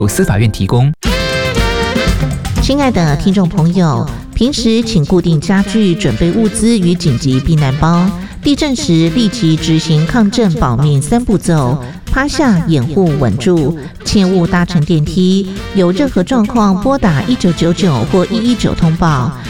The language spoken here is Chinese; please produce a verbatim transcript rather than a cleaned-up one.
由司法院提供。 亲爱的听众朋友，平时请固定家具、准备物资与紧急避难包，地震时立即执行抗震保命三步骤：趴下、掩护、稳住，切勿搭乘电梯。有任何状况，拨打一九九九或一一九通报。